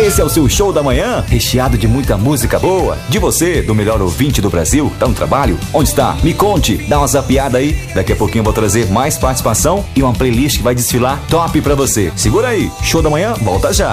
Esse é o seu Show da Manhã, recheado de muita música boa. De você, do melhor ouvinte do Brasil. Tá no trabalho? Onde está? Me conte, dá uma zapiada aí. Daqui a pouquinho eu vou trazer mais participação e uma playlist que vai desfilar top pra você. Segura aí, Show da Manhã, volta já.